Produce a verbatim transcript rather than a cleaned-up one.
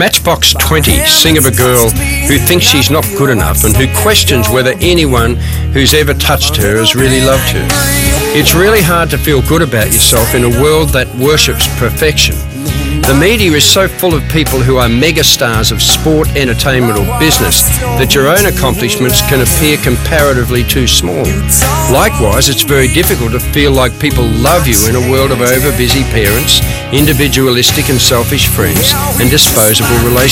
Matchbox twenty sing of a girl who thinks she's not good enough and who questions whether anyone who's ever touched her has really loved her. It's really hard to feel good about yourself in a world that worships perfection. The media is so full of people who are megastars of sport, entertainment or business that your own accomplishments can appear comparatively too small. Likewise, it's very difficult to feel like people love you in a world of overbusy parents, individualistic and selfish friends and disposable relationships.